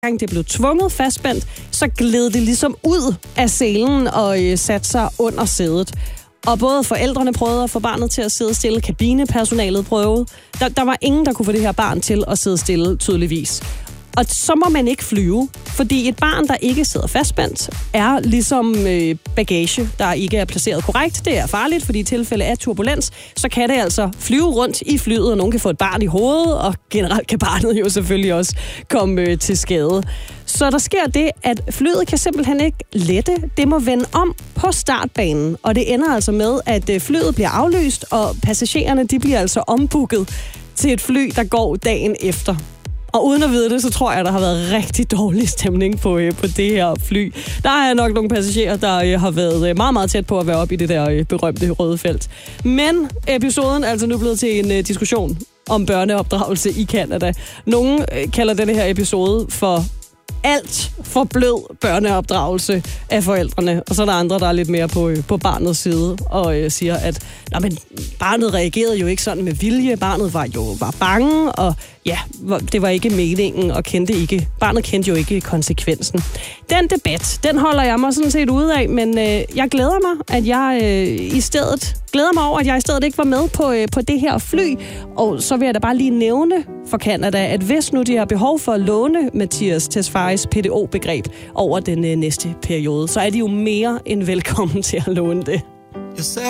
gang det blev tvunget fastspændt, så gled det ligesom ud af selen og satte sig under sædet. Og både forældrene prøvede at få barnet til at sidde stille, kabinepersonalet prøvede. Der var ingen, der kunne få det her barn til at sidde stille, tydeligvis. Og så må man ikke flyve, fordi et barn, der ikke sidder fastspændt, er ligesom bagage, der ikke er placeret korrekt. Det er farligt, fordi i tilfælde af turbulens, så kan det altså flyve rundt i flyet, og nogen kan få et barn i hovedet, og generelt kan barnet jo selvfølgelig også komme til skade. Så der sker det, at flyet kan simpelthen ikke lette. Det må vende om på startbanen, og det ender altså med, at flyet bliver aflyst, og passagererne de bliver altså ombooket til et fly, der går dagen efter. Og uden at vide det, så tror jeg, der har været rigtig dårlig stemning på det her fly. Der er nok nogle passagerer, der har været meget, meget tæt på at være oppe i det der berømte røde felt. Men episoden er altså nu blevet til en diskussion om børneopdragelse i Canada. Nogle kalder denne her episode for alt for blød børneopdragelse af forældrene. Og så er der andre, der er lidt mere på barnets side og siger, at men barnet reagerede jo ikke sådan med vilje. Barnet var bange, og ja, det var ikke meningen, og barnet kendte jo ikke konsekvensen. Den debat, den holder jeg mig sådan set ude af, men jeg glæder mig, at jeg i stedet ikke var med på det her fly. Og så vil jeg da bare lige nævne for Canada, at hvis nu de har behov for at låne Mathias Tesfayes PDO-begreb over den næste periode, så er de jo mere end velkommen til at låne det.